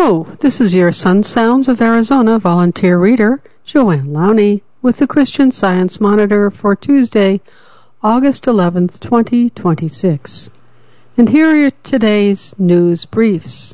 Hello, this is your Sun Sounds of Arizona volunteer reader, Joanne Lowney, with the Christian Science Monitor for Tuesday, August 11th, 2026. And here are today's news briefs.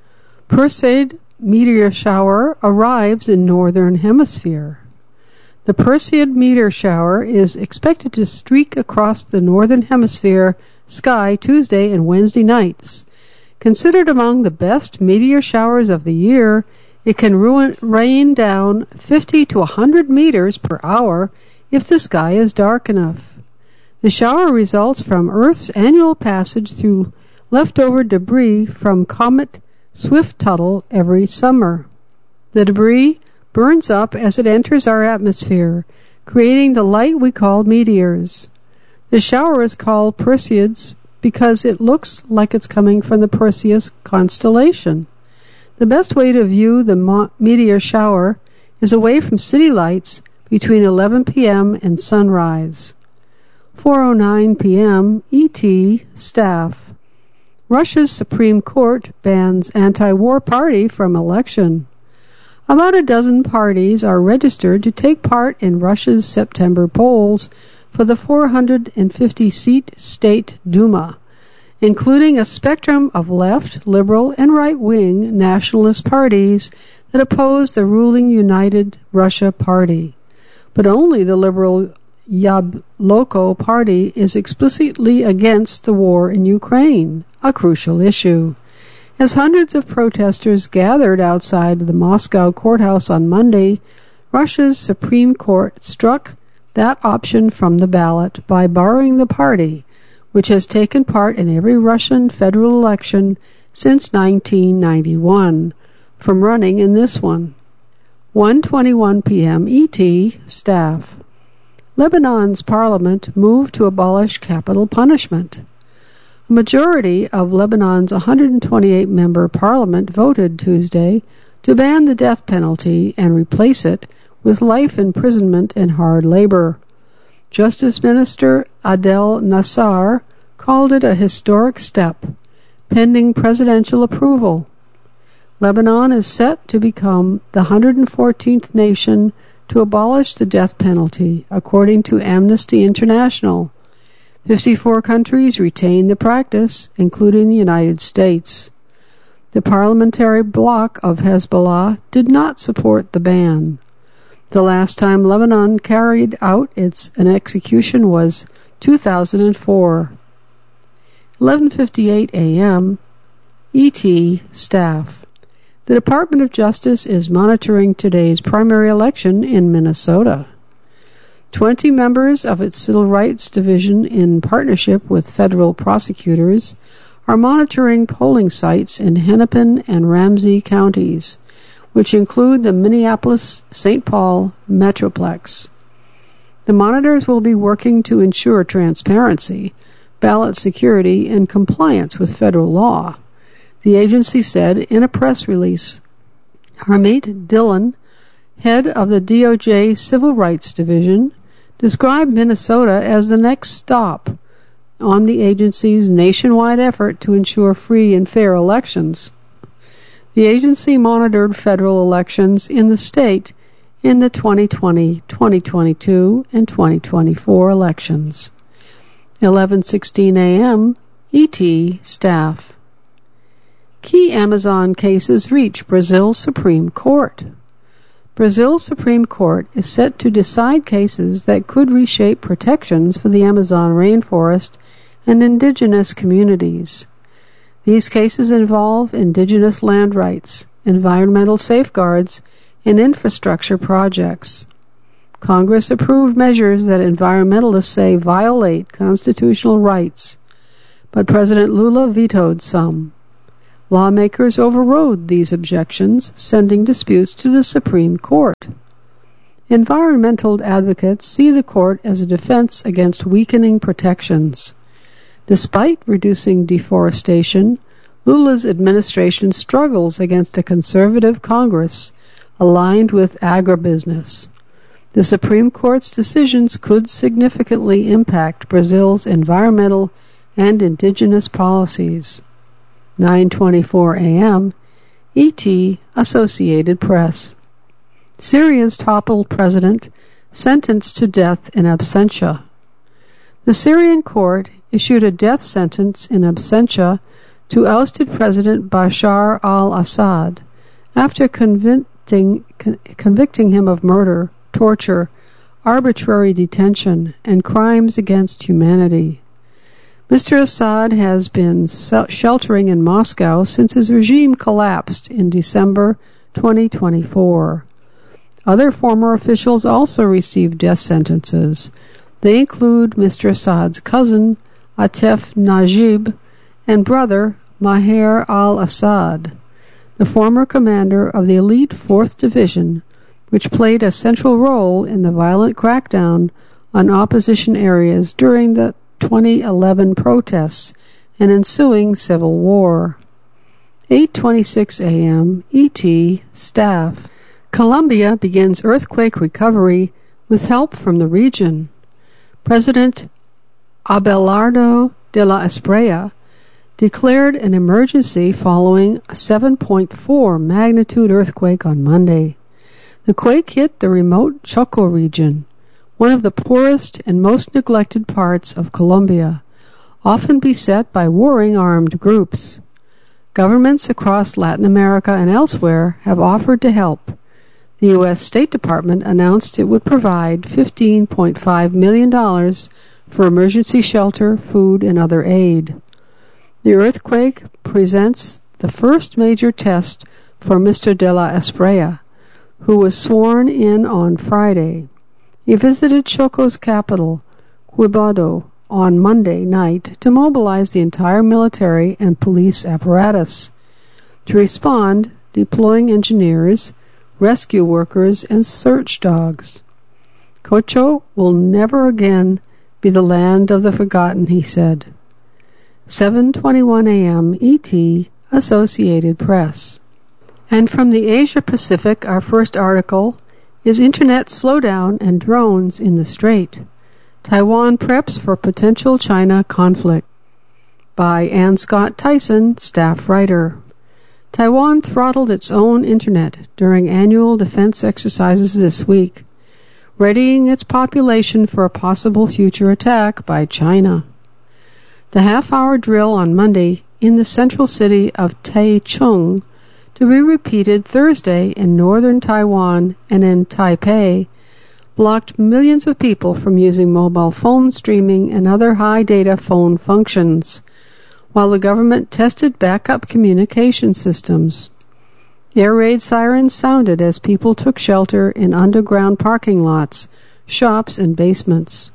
Perseid meteor shower arrives in northern hemisphere. The Perseid meteor shower is expected to streak across the northern hemisphere sky Tuesday and Wednesday nights. Considered among the best meteor showers of the year, it can rain down 50 to 100 meters per hour if the sky is dark enough. The shower results from Earth's annual passage through leftover debris from Comet Swift-Tuttle every summer. The debris burns up as it enters our atmosphere, creating the light we call meteors. The shower is called Perseids because it looks like it's coming from the Perseus constellation. The best way to view the meteor shower is away from city lights between 11 p.m. and sunrise. 4:09 p.m. ET staff. Russia's Supreme Court bans anti-war party from election. About a dozen parties are registered to take part in Russia's September polls for the 450-seat State Duma, including a spectrum of left, liberal, and right-wing nationalist parties that oppose the ruling United Russia Party. But only the liberal Yabloko Party is explicitly against the war in Ukraine, a crucial issue. As hundreds of protesters gathered outside the Moscow courthouse on Monday, Russia's Supreme Court struck that option from the ballot by barring the party, which has taken part in every Russian federal election since 1991, from running in this one. 1:21 p.m. ET staff. Lebanon's parliament moved to abolish capital punishment. A majority of Lebanon's 128-member parliament voted Tuesday to ban the death penalty and replace it with life imprisonment and hard labor. Justice Minister Adel Nassar called it a historic step, pending presidential approval. Lebanon is set to become the 114th nation to abolish the death penalty, according to Amnesty International. 54 countries retain the practice, including the United States. The parliamentary bloc of Hezbollah did not support the ban. The last time Lebanon carried out an execution was 2004. 11:58 a.m. ET staff. The Department of Justice is monitoring today's primary election in Minnesota. 20 members of its Civil Rights Division, in partnership with federal prosecutors, are monitoring polling sites in Hennepin and Ramsey counties, which include the Minneapolis-St. Paul Metroplex. The monitors will be working to ensure transparency, ballot security, and compliance with federal law, the agency said in a press release. Harmeet Dillon, head of the DOJ Civil Rights Division, described Minnesota as the next stop on the agency's nationwide effort to ensure free and fair elections. The agency monitored federal elections in the state in the 2020, 2022, and 2024 elections. 11:16 a.m. ET staff. Key Amazon cases reach Brazil's Supreme Court. Brazil's Supreme Court is set to decide cases that could reshape protections for the Amazon rainforest and indigenous communities. These cases involve indigenous land rights, environmental safeguards, and infrastructure projects. Congress approved measures that environmentalists say violate constitutional rights, but President Lula vetoed some. Lawmakers overrode these objections, sending disputes to the Supreme Court. Environmental advocates see the court as a defense against weakening protections. Despite reducing deforestation, Lula's administration struggles against a conservative Congress aligned with agribusiness. The Supreme Court's decisions could significantly impact Brazil's environmental and indigenous policies. 9:24 a.m. E.T. Associated Press. Syria's toppled president sentenced to death in absentia. The Syrian court issued a death sentence in absentia to ousted President Bashar al-Assad after convicting him of murder, torture, arbitrary detention, and crimes against humanity. Mr. Assad has been sheltering in Moscow since his regime collapsed in December 2024. Other former officials also received death sentences. They include Mr. Assad's cousin, Atef Najib, and brother, Maher al-Assad, the former commander of the elite 4th Division, which played a central role in the violent crackdown on opposition areas during the 2011 protests and ensuing civil war. 8:26 a.m. ET staff. Colombia begins earthquake recovery with help from the region. President Abelardo de la Espriella declared an emergency following a 7.4 magnitude earthquake on Monday. The quake hit the remote Choco region, one of the poorest and most neglected parts of Colombia, often beset by warring armed groups. Governments across Latin America and elsewhere have offered to help. The U.S. State Department announced it would provide $15.5 million for emergency shelter, food, and other aid. The earthquake presents the first major test for Mr. de la Espriella, who was sworn in on Friday. He visited Choco's capital, Quibdó, on Monday night to mobilize the entire military and police apparatus. To respond, deploying engineers, rescue workers, and search dogs. Choco will never again be the land of the forgotten, he said. 7:21 a.m. ET, Associated Press. And from the Asia Pacific, our first article is Internet Slowdown and Drones in the Strait. Taiwan preps for potential China conflict. By Ann Scott Tyson, staff writer. Taiwan throttled its own internet during annual defense exercises this week, readying its population for a possible future attack by China. The half-hour drill on Monday in the central city of Taichung, to be repeated Thursday in northern Taiwan and in Taipei, blocked millions of people from using mobile phone streaming and other high-data phone functions, while the government tested backup communication systems. Air raid sirens sounded as people took shelter in underground parking lots, shops, and basements.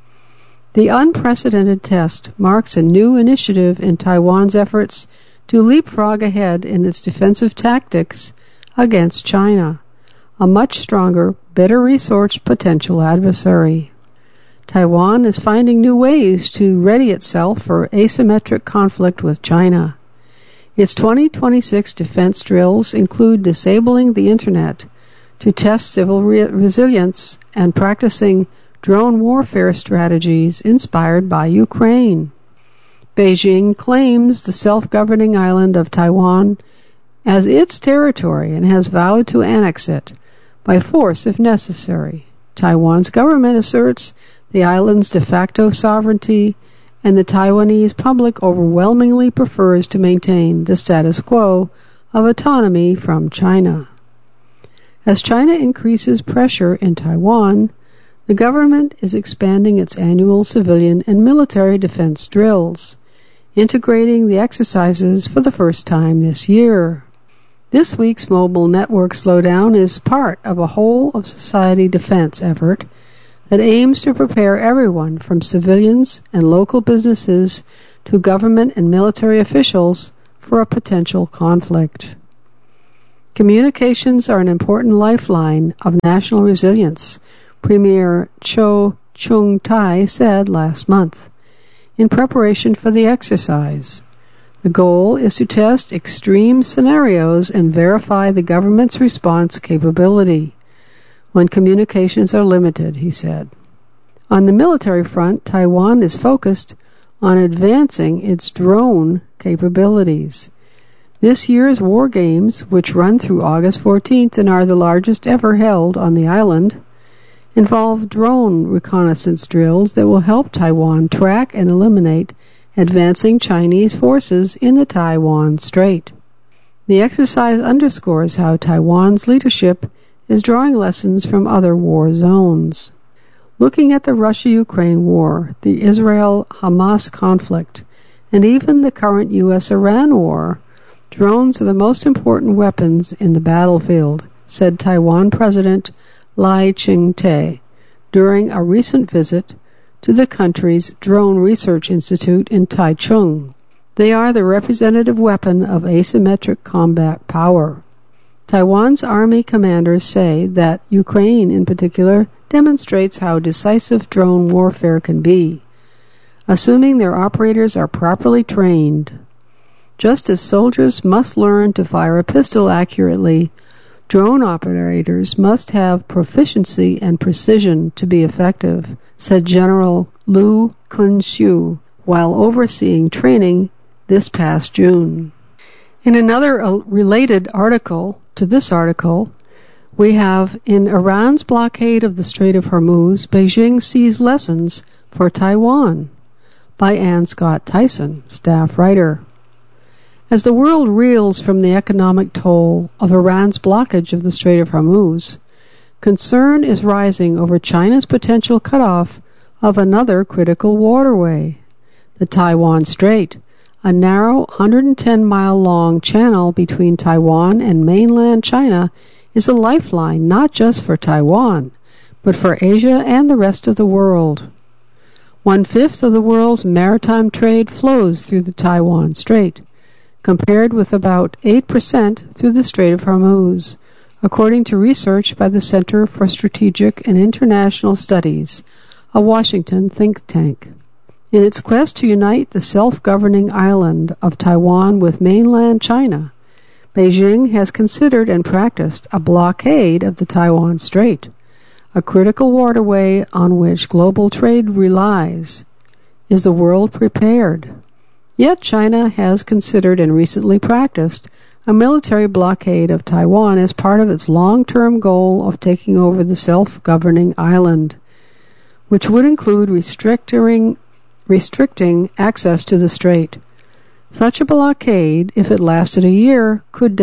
The unprecedented test marks a new initiative in Taiwan's efforts to leapfrog ahead in its defensive tactics against China, a much stronger, better resourced potential adversary. Taiwan is finding new ways to ready itself for asymmetric conflict with China. Its 2026 defense drills include disabling the Internet to test civil resilience and practicing drone warfare strategies inspired by Ukraine. Beijing claims the self-governing island of Taiwan as its territory and has vowed to annex it by force if necessary. Taiwan's government asserts the island's de facto sovereignty, and the Taiwanese public overwhelmingly prefers to maintain the status quo of autonomy from China. As China increases pressure in Taiwan, the government is expanding its annual civilian and military defense drills, integrating the exercises for the first time this year. This week's mobile network slowdown is part of a whole-of-society defense effort that aims to prepare everyone from civilians and local businesses to government and military officials for a potential conflict. Communications are an important lifeline of national resilience, Premier Cho Chung-tai said last month, in preparation for the exercise. The goal is to test extreme scenarios and verify the government's response capability when communications are limited, he said. On the military front, Taiwan is focused on advancing its drone capabilities. This year's War Games, which run through August 14th and are the largest ever held on the island, involve drone reconnaissance drills that will help Taiwan track and eliminate advancing Chinese forces in the Taiwan Strait. The exercise underscores how Taiwan's leadership is drawing lessons from other war zones. Looking at the Russia-Ukraine war, the Israel-Hamas conflict, and even the current U.S.-Iran war, drones are the most important weapons in the battlefield, said Taiwan President Lai Ching-te during a recent visit to the country's Drone Research Institute in Taichung. They are the representative weapon of asymmetric combat power. Taiwan's army commanders say that Ukraine, in particular, demonstrates how decisive drone warfare can be, assuming their operators are properly trained. Just as soldiers must learn to fire a pistol accurately, drone operators must have proficiency and precision to be effective, said General Lu Kun-shu while overseeing training this past June. In another related article to this article, we have, in Iran's blockade of the Strait of Hormuz, Beijing sees lessons for Taiwan, by Ann Scott Tyson, staff writer. As the world reels from the economic toll of Iran's blockage of the Strait of Hormuz, concern is rising over China's potential cutoff of another critical waterway, the Taiwan Strait, a narrow 110-mile-long channel between Taiwan and mainland China, is a lifeline not just for Taiwan, but for Asia and the rest of the world. 1/5 of the world's maritime trade flows through the Taiwan Strait, compared with about 8% through the Strait of Hormuz, according to research by the Center for Strategic and International Studies, a Washington think tank. In its quest to unite the self-governing island of Taiwan with mainland China, Beijing has considered and practiced a blockade of the Taiwan Strait, a critical waterway on which global trade relies. Is the world prepared? Yet China has considered and recently practiced a military blockade of Taiwan as part of its long-term goal of taking over the self-governing island, which would include restricting access to the strait. Such a blockade, if it lasted a year, could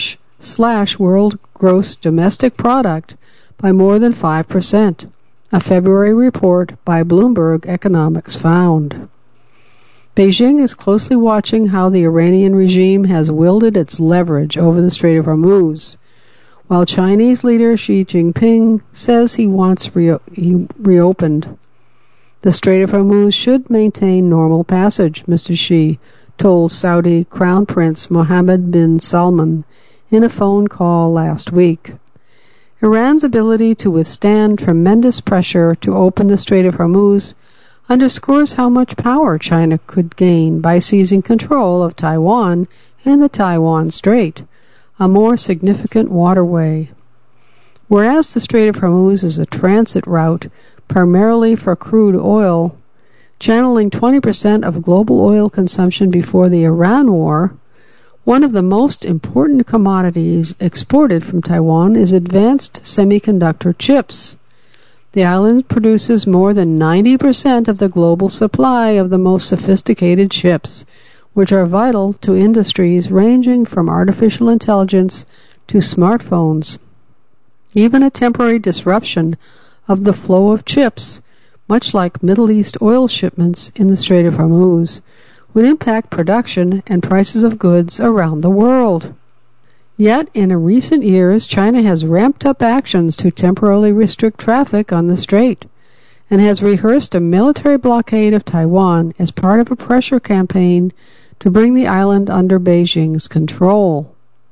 slash world gross domestic product by more than 5%, a February report by Bloomberg Economics found. Beijing is closely watching how the Iranian regime has wielded its leverage over the Strait of Hormuz, while Chinese leader Xi Jinping says he wants reopened. The Strait of Hormuz should maintain normal passage, Mr. Xi told Saudi Crown Prince Mohammed bin Salman in a phone call last week. Iran's ability to withstand tremendous pressure to open the Strait of Hormuz underscores how much power China could gain by seizing control of Taiwan and the Taiwan Strait, a more significant waterway. Whereas the Strait of Hormuz is a transit route primarily for crude oil, channeling 20% of global oil consumption before the Iran war, one of the most important commodities exported from Taiwan is advanced semiconductor chips. The island produces more than 90% of the global supply of the most sophisticated chips, which are vital to industries ranging from artificial intelligence to smartphones. Even a temporary disruption of the flow of chips, much like Middle East oil shipments in the Strait of Hormuz, would impact production and prices of goods around the world. Yet, in recent years, China has ramped up actions to temporarily restrict traffic on the strait, and has rehearsed a military blockade of Taiwan as part of a pressure campaign to bring the island under Beijing's control.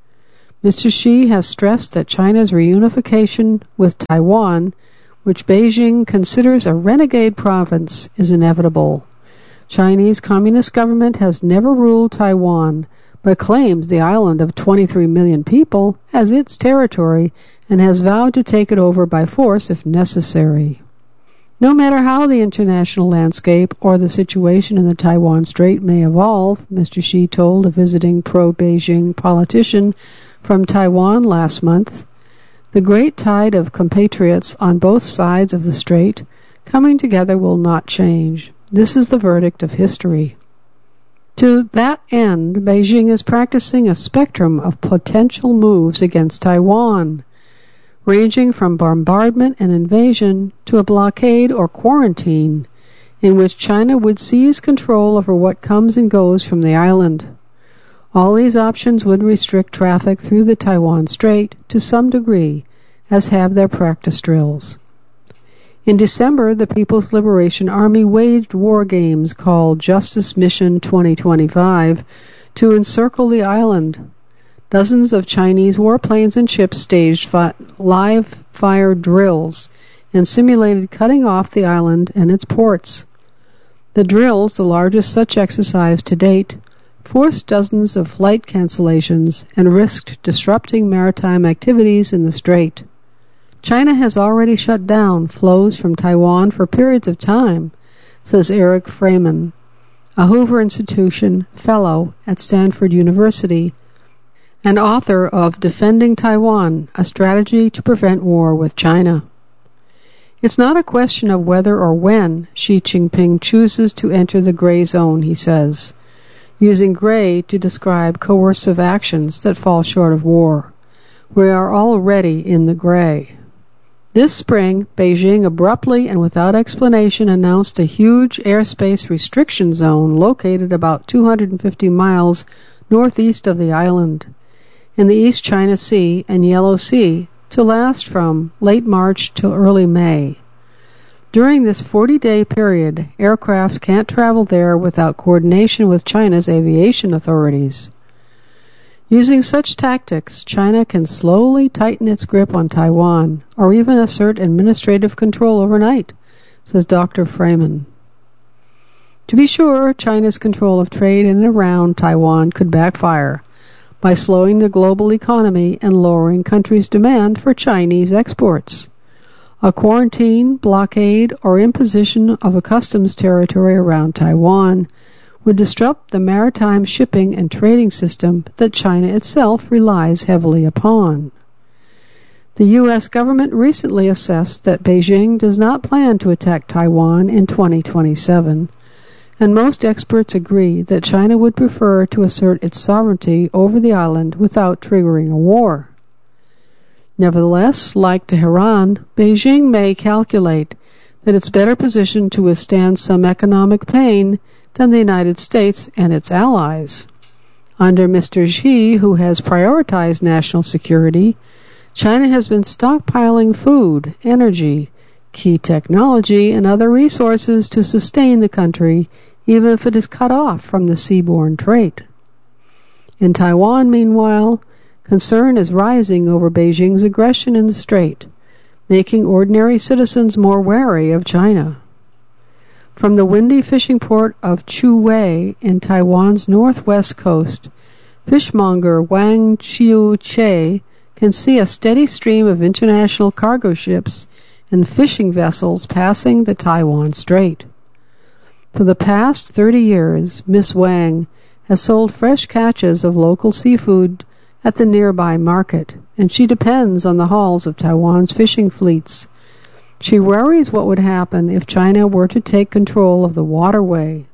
Mr. Xi has stressed that China's reunification with Taiwan, which Beijing considers a renegade province, is inevitable. Chinese Communist government has never ruled Taiwan, but claims the island of 23 million people as its territory and has vowed to take it over by force if necessary. No matter how the international landscape or the situation in the Taiwan Strait may evolve, Mr. Xi told a visiting pro-Beijing politician from Taiwan last month, the great tide of compatriots on both sides of the strait coming together will not change. This is the verdict of history. To that end, Beijing is practicing a spectrum of potential moves against Taiwan, ranging from bombardment and invasion to a blockade or quarantine, in which China would seize control over what comes and goes from the island. All these options would restrict traffic through the Taiwan Strait to some degree, as have their practice drills. In December, the People's Liberation Army waged war games called Justice Mission 2025 to encircle the island. Dozens of Chinese warplanes and ships staged live-fire drills and simulated cutting off the island and its ports. The drills, the largest such exercise to date, forced dozens of flight cancellations and risked disrupting maritime activities in the strait. China has already shut down flows from Taiwan for periods of time, says Eric Freeman, a Hoover Institution fellow at Stanford University and author of Defending Taiwan, A Strategy to Prevent War with China. It's not a question of whether or when Xi Jinping chooses to enter the gray zone, he says, using gray to describe coercive actions that fall short of war. We are already in the gray. This spring, Beijing abruptly and without explanation announced a huge airspace restriction zone located about 250 miles northeast of the island, in the East China Sea and Yellow Sea, to last from late March to early May. During this 40-day period, aircraft can't travel there without coordination with China's aviation authorities. Using such tactics, China can slowly tighten its grip on Taiwan, or even assert administrative control overnight, says Dr. Freeman. To be sure, China's control of trade in and around Taiwan could backfire by slowing the global economy and lowering countries' demand for Chinese exports. A quarantine, blockade, or imposition of a customs territory around Taiwan would disrupt the maritime shipping and trading system that China itself relies heavily upon. The U.S. government recently assessed that Beijing does not plan to attack Taiwan in 2027, and most experts agree that China would prefer to assert its sovereignty over the island without triggering a war. Nevertheless, like Tehran, Beijing may calculate that it's better positioned to withstand some economic pain than the United States and its allies. Under Mr. Xi, who has prioritized national security, China has been stockpiling food, energy, key technology, and other resources to sustain the country, even if it is cut off from the seaborne trade. In Taiwan, meanwhile, concern is rising over Beijing's aggression in the strait, making ordinary citizens more wary of China. From the windy fishing port of Chu Wei in Taiwan's northwest coast, fishmonger Wang Chiu-che can see a steady stream of international cargo ships and fishing vessels passing the Taiwan Strait. For the past 30 years, Miss Wang has sold fresh catches of local seafood at the nearby market, and she depends on the hauls of Taiwan's fishing fleets. She worries what would happen if China were to take control of the waterway.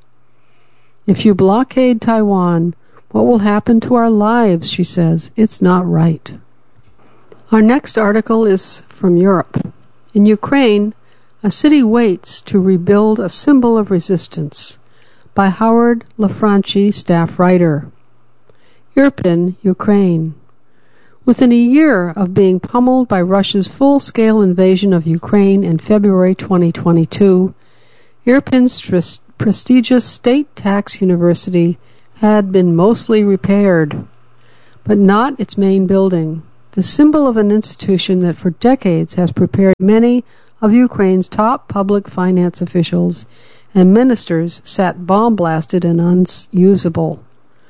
If you blockade Taiwan, what will happen to our lives, she says. It's not right. Our next article is from Europe. In Ukraine, a city waits to rebuild a symbol of resistance, by Howard Lafranchi, staff writer. Irpin, Ukraine. Within a year of being pummeled by Russia's full-scale invasion of Ukraine in February 2022, Irpin's prestigious state tax university had been mostly repaired, but not its main building, the symbol of an institution that for decades has prepared many of Ukraine's top public finance officials and ministers sat bomb-blasted and unusable.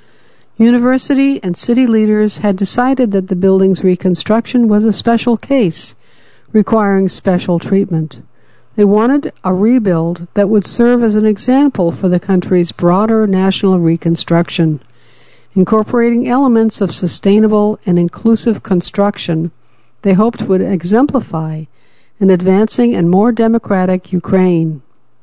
University and city leaders had decided that the building's reconstruction was a special case, requiring special treatment. They wanted a rebuild that would serve as an example for the country's broader national reconstruction, incorporating elements of sustainable and inclusive construction they hoped would exemplify an advancing and more democratic Ukraine.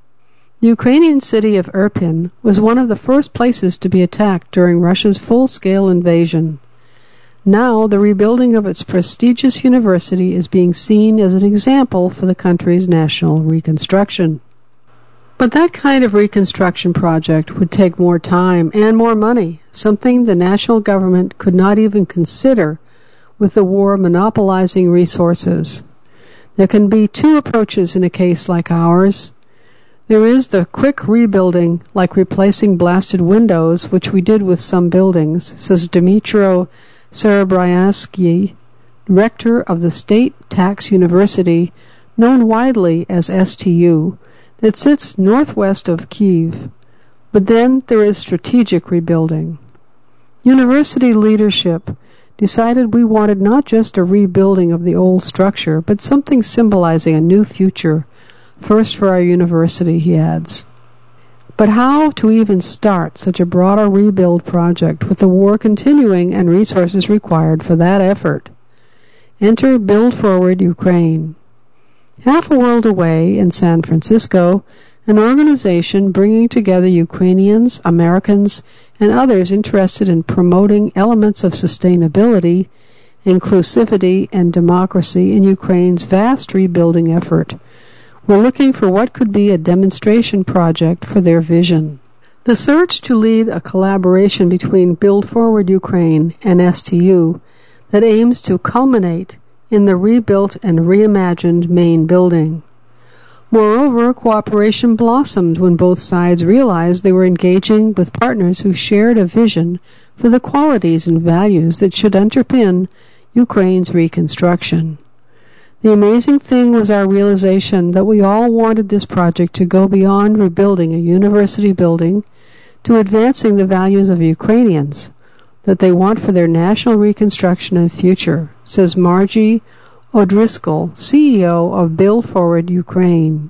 The Ukrainian city of Irpin was one of the first places to be attacked during Russia's full-scale invasion. Now, the rebuilding of its prestigious university is being seen as an example for the country's national reconstruction. But that kind of reconstruction project would take more time and more money, something the national government could not even consider with the war monopolizing resources. There can be two approaches in a case like ours. There is the quick rebuilding, like replacing blasted windows, which we did with some buildings, says Dmytro Serebryansky, rector of the State Tax University, known widely as STU, that sits northwest of Kyiv. But then there is strategic rebuilding. University leadership decided we wanted not just a rebuilding of the old structure, but something symbolizing a new future, first for our university, he adds. But how to even start such a broader rebuild project with the war continuing and resources required for that effort? Enter Build Forward Ukraine. Half a world away in San Francisco, an organization bringing together Ukrainians, Americans, and others interested in promoting elements of sustainability, inclusivity, and democracy in Ukraine's vast rebuilding effort. We're looking for what could be a demonstration project for their vision. The search to lead a collaboration between Build Forward Ukraine and STU that aims to culminate in the rebuilt and reimagined main building. Moreover, cooperation blossomed when both sides realized they were engaging with partners who shared a vision for the qualities and values that should underpin Ukraine's reconstruction. The amazing thing was our realization that we all wanted this project to go beyond rebuilding a university building to advancing the values of Ukrainians that they want for their national reconstruction and future, says Margie O'Driscoll, CEO of Build Forward Ukraine.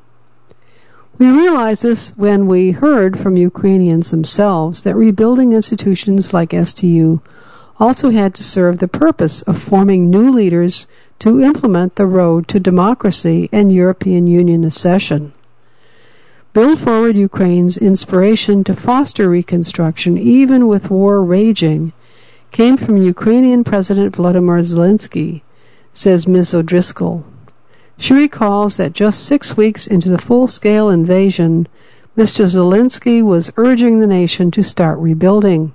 We realized this when we heard from Ukrainians themselves that rebuilding institutions like STU also had to serve the purpose of forming new leaders to implement the road to democracy and European Union accession. Build Forward Ukraine's inspiration to foster reconstruction, even with war raging, came from Ukrainian President Volodymyr Zelensky, says Ms. O'Driscoll. She recalls that just 6 weeks into the full-scale invasion, Mr. Zelensky was urging the nation to start rebuilding.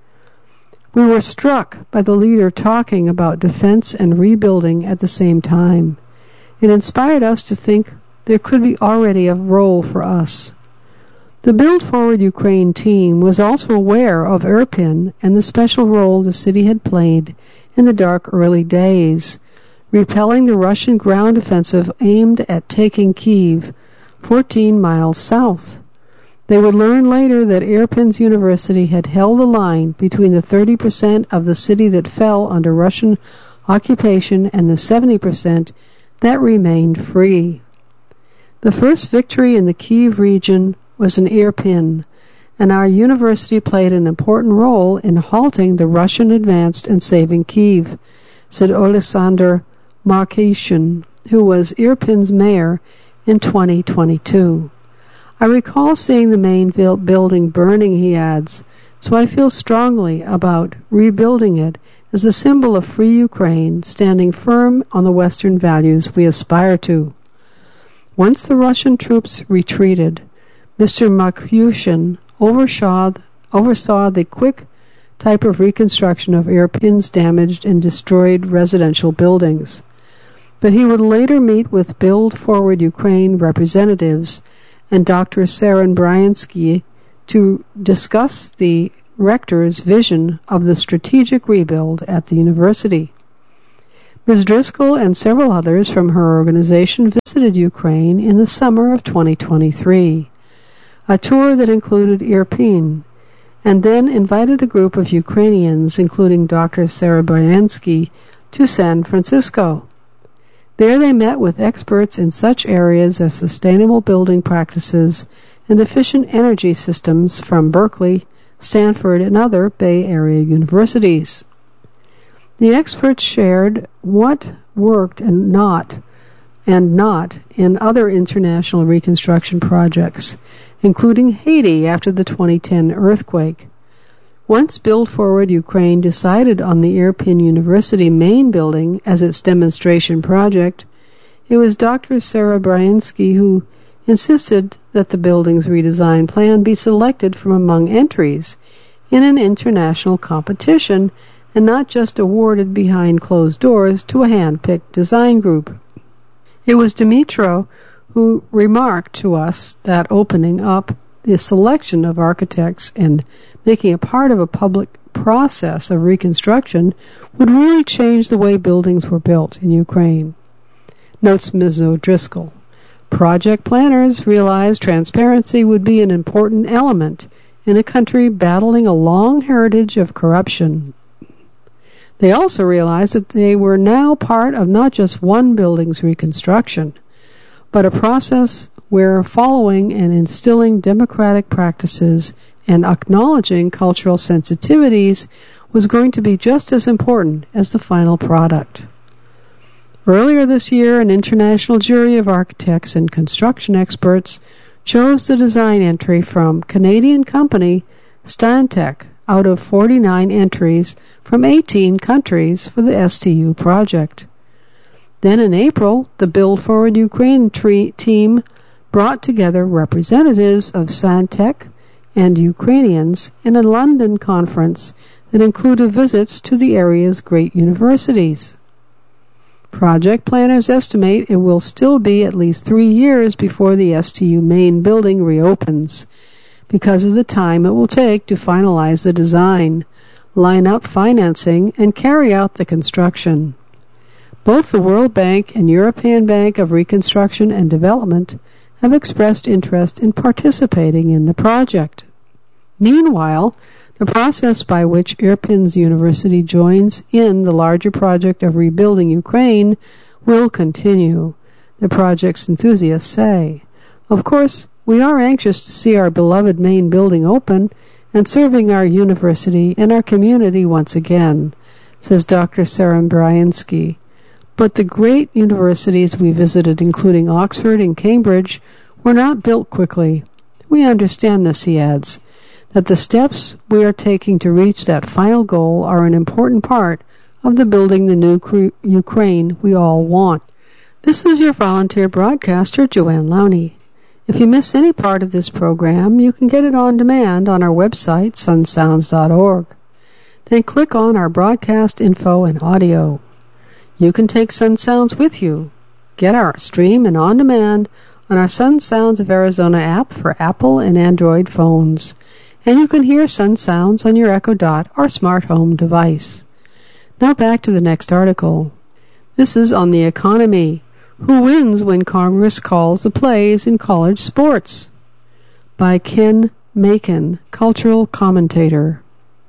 We were struck by the leader talking about defense and rebuilding at the same time. It inspired us to think there could be already a role for us. The Build Forward Ukraine team was also aware of Irpin and the special role the city had played in the dark early days, repelling the Russian ground offensive aimed at taking Kyiv, 14 miles south. They would learn later that Irpin's university had held the line between the 30% of the city that fell under Russian occupation and the 70% that remained free. The first victory in the Kyiv region was in Irpin, and our university played an important role in halting the Russian advance and saving Kyiv, said Oleksandr Markishin, who was Irpin's mayor in 2022. I recall seeing the main building burning, he adds, so I feel strongly about rebuilding it as a symbol of free Ukraine standing firm on the Western values we aspire to. Once the Russian troops retreated, Mr. Markishin oversaw the quick type of reconstruction of Irpin's damaged and destroyed residential buildings. But he would later meet with Build Forward Ukraine representatives and Dr. Serebryansky to discuss the rector's vision of the strategic rebuild at the university. Ms. Driscoll and several others from her organization visited Ukraine in the summer of 2023, a tour that included Irpin, and then invited a group of Ukrainians, including Dr. Serebryansky, to San Francisco. There they met with experts in such areas as sustainable building practices and efficient energy systems from Berkeley, Stanford, and other Bay Area universities. The experts shared what worked and not in other international reconstruction projects, including Haiti after the 2010 earthquake. Once Build Forward Ukraine decided on the Irpin University main building as its demonstration project, it was Dr. Sarah Bryansky who insisted that the building's redesign plan be selected from among entries in an international competition and not just awarded behind closed doors to a hand-picked design group. It was Dimitro who remarked to us that opening up the selection of architects and making it part of a public process of reconstruction would really change the way buildings were built in Ukraine. Notes Ms. O'Driscoll. Project planners realized transparency would be an important element in a country battling a long heritage of corruption. They also realized that they were now part of not just one building's reconstruction, but a process where following and instilling democratic practices and acknowledging cultural sensitivities was going to be just as important as the final product. Earlier this year, an international jury of architects and construction experts chose the design entry from Canadian company Stantec out of 49 entries from 18 countries for the STU project. Then in April, the Build Forward Ukraine team brought together representatives of Stantec and Ukrainians in a London conference that included visits to the area's great universities. Project planners estimate it will still be at least 3 years before the STU main building reopens because of the time it will take to finalize the design, line up financing, and carry out the construction. Both the World Bank and European Bank of Reconstruction and Development have expressed interest in participating in the project. Meanwhile, the process by which Irpin's University joins in the larger project of rebuilding Ukraine will continue, the project's enthusiasts say. Of course, we are anxious to see our beloved main building open and serving our university and our community once again, says Dr. Sarah Bryansky. But the great universities we visited, including Oxford and Cambridge, were not built quickly. We understand this, he adds, that the steps we are taking to reach that final goal are an important part of the building the new Ukraine we all want. This is your volunteer broadcaster, Joanne Lowney. If you miss any part of this program, you can get it on demand on our website, sunsounds.org. Then click on our broadcast info and audio. You can take Sun Sounds with you. Get our stream and on demand on our Sun Sounds of Arizona app for Apple and Android phones. And you can hear Sun Sounds on your Echo Dot or smart home device. Now back to the next article. This is on the economy. Who wins when Congress calls the plays in college sports? By Ken Macon, cultural commentator.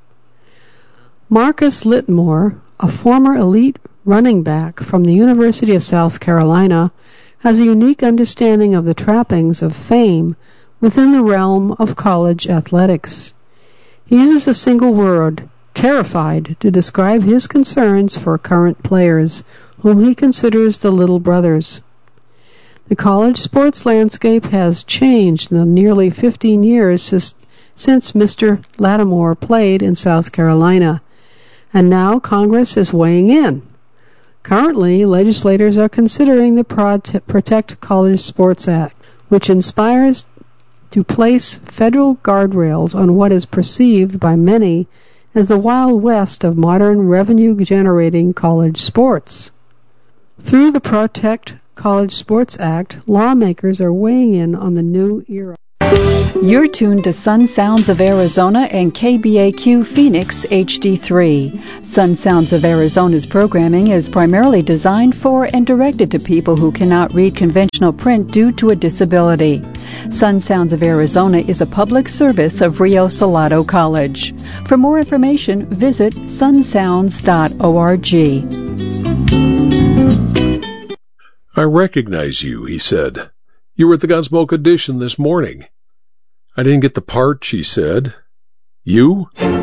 Marcus Littmore, a former elite running back from the University of South Carolina, has a unique understanding of the trappings of fame within the realm of college athletics. He uses a single word, terrified, to describe his concerns for current players, whom he considers the little brothers. The college sports landscape has changed in the nearly 15 years since Mr. Lattimore played in South Carolina, and now Congress is weighing in. Currently, legislators are considering the Protect College Sports Act, which inspires to place federal guardrails on what is perceived by many as the Wild West of modern revenue-generating college sports. Through the Protect College Sports Act, lawmakers are weighing in on the new era. You're tuned to Sun Sounds of Arizona and KBAQ Phoenix HD3. Sun Sounds of Arizona's programming is primarily designed for and directed to people who cannot read conventional print due to a disability. Sun Sounds of Arizona is a public service of Rio Salado College. For more information, visit sunsounds.org. "I recognize you," he said. "You were at the Gunsmoke audition this morning." "I didn't get the part," she said. "You?"